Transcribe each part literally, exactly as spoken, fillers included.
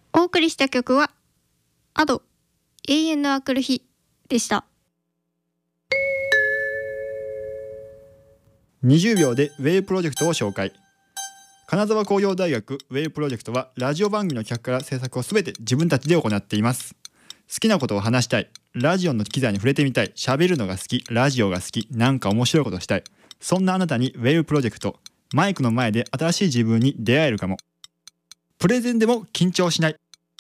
お送りした曲はアド永遠のあくる日でした。 にじゅうびょうでウェイプロジェクトを紹介。金沢工業大学ウェイプロジェクトはラジオ番組の企画から制作をすべて自分たちで行っています。好きなことを話したい、ラジオの機材に触れてみたい、喋るのが好き、ラジオが好き、なんか面白いことしたい、そんなあなたにウェイプロジェクト、マイクの前で新しい自分に出会えるかも。プレゼンでも緊張しない。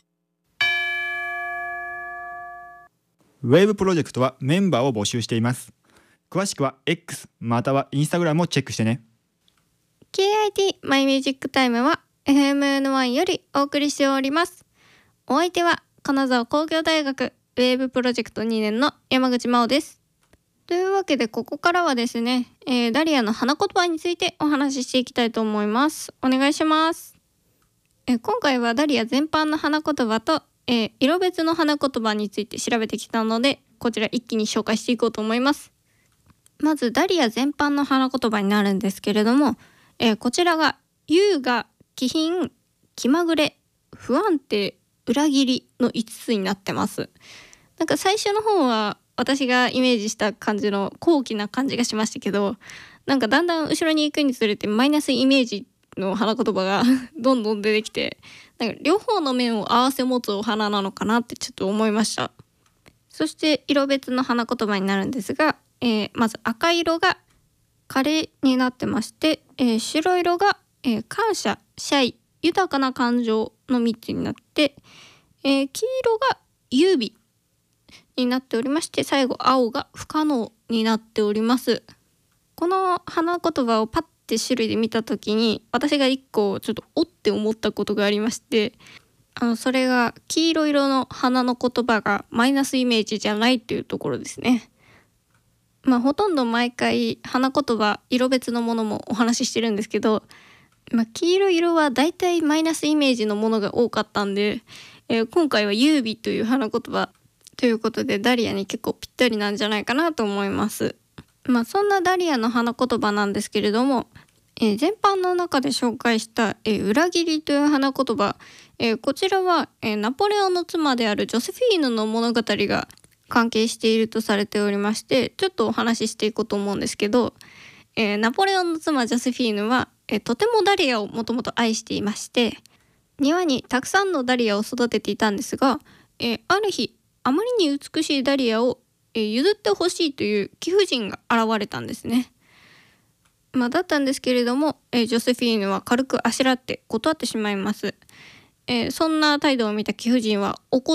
ウェブプロジェクトはメンバーを募集しています。詳しくは X または Instagram をチェックしてね。 ケーアイティー マイミュージックタイムは エフエムエヌワン よりお送りしております。お相手は金沢工業大学ウェーブプロジェクトにねんの山口真央です。というわけでここからはですね、えー、ダリアの花言葉についてお話ししていきたいと思います。お願いします。えー、今回はダリア全般の花言葉と、えー、色別の花言葉について調べてきたので、こちら一気に紹介していこうと思います。まずダリア全般の花言葉になるんですけれども、えー、こちらが優雅、気品、気まぐれ、不安定、裏切りのいつつになってます。なんか最初の方は私がイメージした感じの高貴な感じがしましたけど、なんかだんだん後ろに行くにつれてマイナスイメージの花言葉がどんどん出てきて、なんか両方の面を合わせ持つお花なのかなってちょっと思いました。そして色別の花言葉になるんですが、えー、まず赤色がカレになってまして、えー、白色が、えー、感謝、謝意、豊かな感情のみっつになって、えー、黄色が優美になっておりまして、最後青が不可能になっております。この花言葉をパッて種類で見た時に、私が一個ちょっとおって思ったことがありまして、あのそれが黄色色の花の言葉がマイナスイメージじゃないっていうところですね。まあほとんど毎回花言葉色別のものもお話ししてるんですけど、まあ、黄色色はだいたいマイナスイメージのものが多かったんで、えー、今回は優美という花言葉ということでダリアに結構ぴったりなんじゃないかなと思います。まあそんなダリアの花言葉なんですけれども、えー、全般の中で紹介した、えー、裏切りという花言葉、えー、こちらは、えー、ナポレオンの妻であるジョセフィーヌの物語が関係しているとされておりまして、ちょっとお話ししていこうと思うんですけど、えー、ナポレオンの妻ジョセフィーヌは、えー、とてもダリアをもともと愛していまして、庭にたくさんのダリアを育てていたんですが、えー、ある日あまりに美しいダリアを、えー、譲ってほしいという貴婦人が現れたんですね。まあ、だったんですけれども、えー、ジョセフィーヌは軽くあしらって断ってしまいます。えー、そんな態度を見た貴婦人は怒って、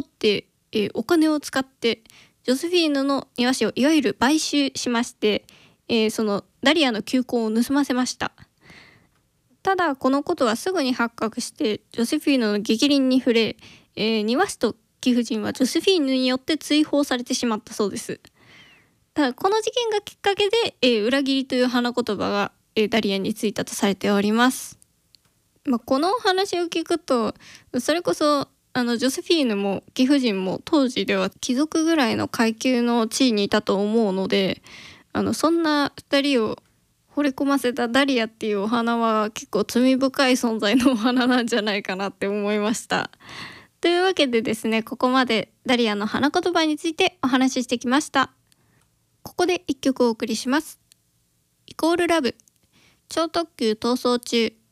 えー、お金を使ってジョセフィーヌの庭師をいわゆる買収しまして、えー、そのダリアの球根を盗ませました。ただこのことはすぐに発覚してジョセフィーヌの逆鱗に触れ、えー、庭師と貴婦人はジョセフィーヌによって追放されてしまったそうです。ただこの事件がきっかけで、えー、裏切りという花言葉が、えー、ダリアについたとされております。まあ、この話を聞くとそれこそあのジョセフィーヌも貴婦人も当時では貴族ぐらいの階級の地位にいたと思うので、あのそんなふたりを惚れ込ませたダリアっていうお花は結構罪深い存在のお花なんじゃないかなって思いました。というわけでですね、ここまでダリアの花言葉についてお話ししてきました。ここで一曲お送りします。イコールラブ、超特急逃走中。